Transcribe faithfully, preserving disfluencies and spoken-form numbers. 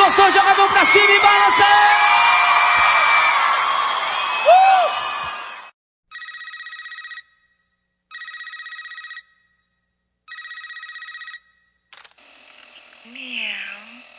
gostou, joga a mão pra cima e balança! Uh! Meow.